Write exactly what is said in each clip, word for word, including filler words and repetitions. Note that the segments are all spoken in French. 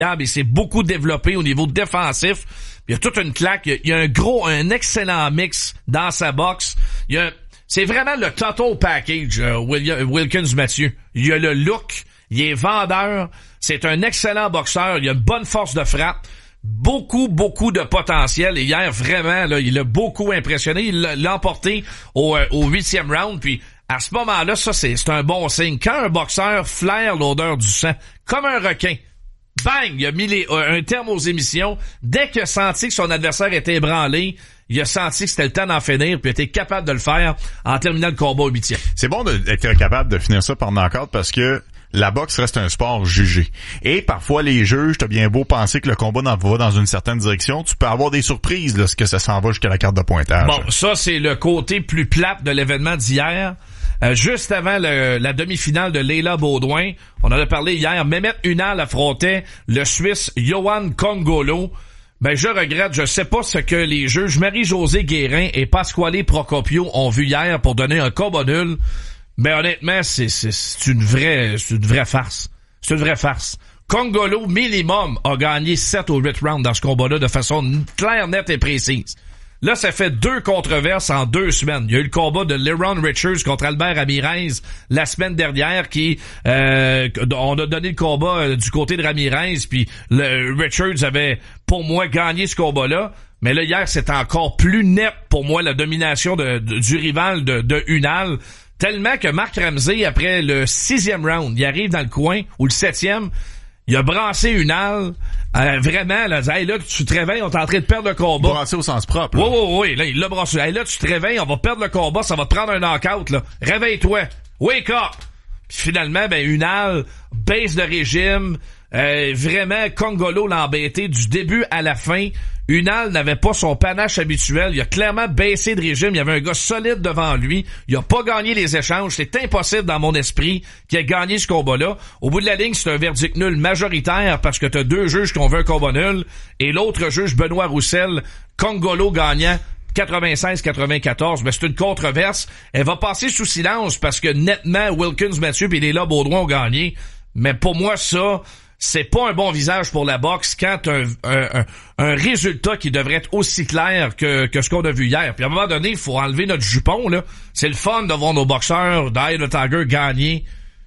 il s'est beaucoup développé au niveau défensif. Il y a toute une claque. Il y a un gros, un excellent mix dans sa boxe. Il y a, c'est vraiment le total package, euh, William, Wilkins Mathieu. Il y a le look, il est vendeur, c'est un excellent boxeur, il a une bonne force de frappe, beaucoup, beaucoup de potentiel. Et hier, vraiment, là, il a beaucoup impressionné. Il l'a, l'a emporté au, euh, au huitième round. Puis à ce moment-là, ça, c'est, c'est un bon signe. Quand un boxeur flaire l'odeur du sang, comme un requin, bang, il a mis les, euh, un terme aux émissions. Dès qu'il a senti que son adversaire était ébranlé, il a senti que c'était le temps d'en finir, puis il était capable de le faire en terminant le combat au huitième. C'est bon d'être capable de finir ça par knock-out parce que la boxe reste un sport jugé. Et parfois, les juges, t'as bien beau penser que le combat va dans une certaine direction, tu peux avoir des surprises lorsque ça s'en va jusqu'à la carte de pointage. Bon, ça, c'est le côté plus plate de l'événement d'hier. Euh, juste avant le, la demi-finale de Leila Baudouin, on en a parlé hier, Mehmet Unal affrontait le Suisse Yohan Congolo. Ben, je regrette, je sais pas ce que les juges Marie-Josée Guérin et Pasquale Procopio ont vu hier pour donner un combat nul. Mais honnêtement, c'est, c'est, c'est une vraie, c'est une vraie farce. C'est une vraie farce. Congolo, minimum, a gagné sept ou huit rounds dans ce combat-là de façon claire, nette et précise. Là, ça fait deux controverses en deux semaines. Il y a eu le combat de Leron Richards contre Albert Ramirez la semaine dernière qui, euh, on a donné le combat euh, du côté de Ramirez, puis le Richards avait, pour moi, gagné ce combat-là. Mais là, hier, c'était encore plus net pour moi, la domination de, de, du rival de, de Unal. Tellement que Marc Ramsey, après le sixième round, il arrive dans le coin, ou le septième, il a brassé Unal, euh, vraiment, là, hey, là, tu te réveilles, on est en train de perdre le combat. Brassé au sens propre. Oui, oui, oui, là, il l'a brassé. Hey, là, tu te réveilles, on va perdre le combat, ça va te prendre un knockout, là. Réveille-toi. Wake up! Puis finalement, ben, Unal, baisse de régime, euh, vraiment, Congolo l'a embêté du début à la fin. Unal n'avait pas son panache habituel. Il a clairement baissé de régime. Il y avait un gars solide devant lui. Il a pas gagné les échanges. C'est impossible dans mon esprit qu'il ait gagné ce combat-là. Au bout de la ligne, c'est un verdict nul majoritaire parce que t'as deux juges qui ont vu un combat nul et l'autre juge, Benoît Roussel, Congolo gagnant quatre-vingt-seize quatre-vingt-quatorze. Mais c'est une controverse. Elle va passer sous silence parce que nettement, Wilkins Mathieu et Leila Baudouin ont gagné. Mais pour moi, ça... c'est pas un bon visage pour la boxe quand un, un, un, un résultat qui devrait être aussi clair que, que ce qu'on a vu hier. Puis à un moment donné, il faut enlever notre jupon, là. C'est le fun de voir nos boxeurs d'Eye the Tiger gagner.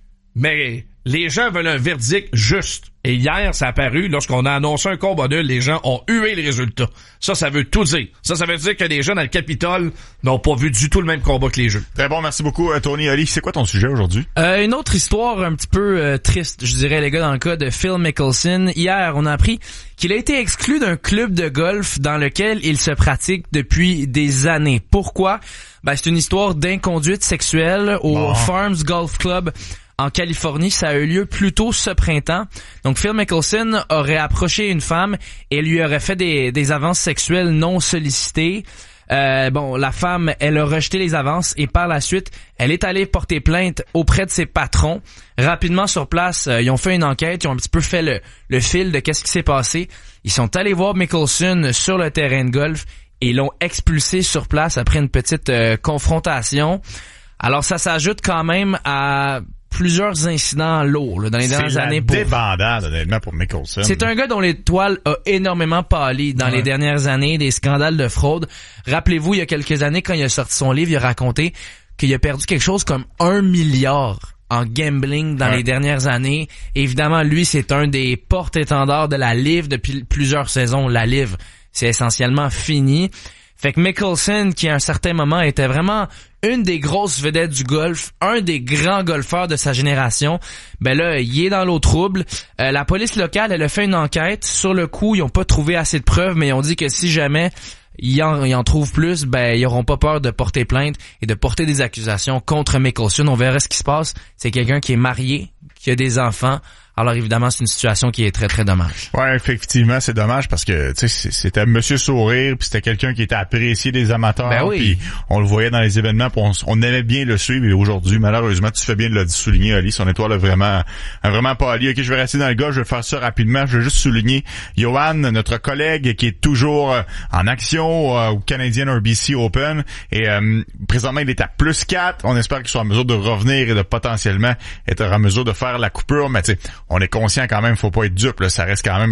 Mais les gens veulent un verdict juste. Et hier, ça a apparu, lorsqu'on a annoncé un combat nul, les gens ont hué le résultat. Ça, ça veut tout dire. Ça, ça veut dire que les gens dans le Capitole n'ont pas vu du tout le même combat que les jeux. Très bon, merci beaucoup, Tony. Ali, c'est quoi ton sujet aujourd'hui? Euh, une autre histoire un petit peu euh, triste, je dirais, les gars, dans le cas de Phil Mickelson. Hier, on a appris qu'il a été exclu d'un club de golf dans lequel il se pratique depuis des années. Pourquoi? Ben, c'est une histoire d'inconduite sexuelle au bon. Farms Golf Club en Californie. Ça a eu lieu plus tôt ce printemps. Donc, Phil Mickelson aurait approché une femme et lui aurait fait des, des avances sexuelles non sollicitées. Euh, bon, la femme, elle a rejeté les avances et par la suite, elle est allée porter plainte auprès de ses patrons. Rapidement sur place, euh, ils ont fait une enquête, ils ont un petit peu fait le, le fil de qu'est-ce qui s'est passé. Ils sont allés voir Mickelson sur le terrain de golf et l'ont expulsé sur place après une petite euh, confrontation. Alors, ça s'ajoute quand même à plusieurs incidents lourds là, dans les dernières années. C'est la débandade, honnêtement, pour Mickelson. C'est un gars dont l'étoile a énormément pâli dans ouais. les dernières années, des scandales de fraude. Rappelez-vous, il y a quelques années, quand il a sorti son livre, il a raconté qu'il a perdu quelque chose comme un milliard en gambling dans ouais. les dernières années. Évidemment, lui, c'est un des porte-étendards de la livre depuis plusieurs saisons. La livre, c'est essentiellement fini. Fait que Mickelson, qui à un certain moment était vraiment une des grosses vedettes du golf, un des grands golfeurs de sa génération, ben là, il est dans l'eau trouble. Euh, la police locale, elle a fait une enquête. Sur le coup, ils ont pas trouvé assez de preuves, mais ils ont dit que si jamais ils en, ils en trouvent plus, ben ils auront pas peur de porter plainte et de porter des accusations contre Mickelson. On verra ce qui se passe. C'est quelqu'un qui est marié, qui a des enfants. Alors évidemment, c'est une situation qui est très très dommage. Ouais, effectivement, c'est dommage parce que tu sais c'était Monsieur Sourire, puis c'était quelqu'un qui était apprécié des amateurs, ben oui. Puis on le voyait dans les événements, puis on, on aimait bien le suivre. Et aujourd'hui, malheureusement, tu fais bien de le souligner, Ali, son étoile a vraiment a vraiment pas Ali. Ok, je vais rester dans le gars, je vais faire ça rapidement. Je vais juste souligner Johan, notre collègue qui est toujours en action euh, au Canadian R B C Open, et euh, présentement il est à plus quatre. On espère qu'il soit en mesure de revenir et de potentiellement être en mesure de faire la coupure, mais tu sais, on est conscient quand même, faut pas être dupe, là, ça reste quand même